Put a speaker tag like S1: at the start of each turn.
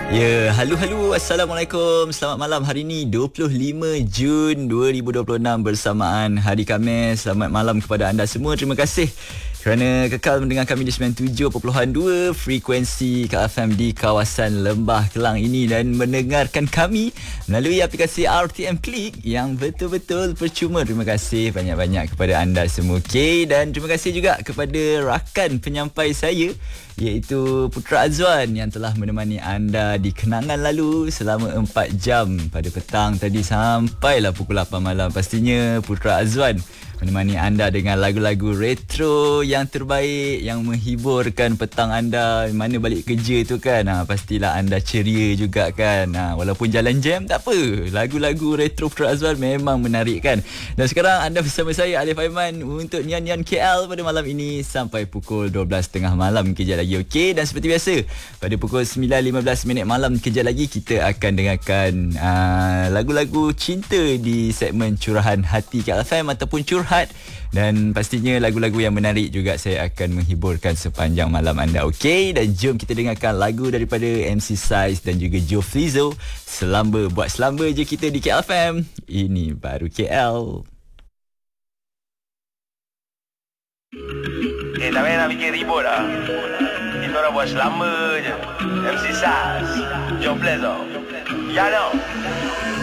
S1: Ya, halo. Assalamualaikum. Selamat malam. Hari ini 25 Jun 2026 bersamaan Hari Khamis. Selamat malam kepada anda semua. Terima kasih kerana kekal mendengar kami di 97.2 frekuensi KFM di kawasan Lembah Kelang ini dan mendengarkan kami melalui aplikasi RTM Click yang betul-betul percuma. Terima kasih banyak-banyak kepada anda semua. Okay, dan terima kasih juga kepada rakan penyampai saya iaitu Putra Azwan yang telah menemani anda di kenangan lalu selama 4 jam pada petang tadi sampailah pukul 8 malam. Pastinya Putra Azwan menemani anda dengan lagu-lagu retro yang terbaik yang menghiburkan petang anda mana balik kerja tu kan. Pastilah anda ceria juga kan. Walaupun jalan jam tak apa, lagu-lagu retro Putra Azwan memang menarik kan. Dan sekarang anda bersama saya Alif Aiman untuk Nyan KL pada malam ini sampai pukul 12.30 malam kejap lagi. Okey, dan seperti biasa pada pukul 9.15 malam kejap lagi kita akan dengarkan lagu-lagu cinta di segmen Curahan Hati KLFM ataupun Curhat. Dan pastinya lagu-lagu yang menarik juga saya akan menghiburkan sepanjang malam anda. Okey, dan jom kita dengarkan lagu daripada MC Saiz dan juga Joe Flizzo. Selamba, buat selamba je kita di KLFM. Ini baru KL.
S2: Tak payah nak bikin ribut lah. Kita orang buat selamba je. MC Saiz, Joe Flizzo. Ya no.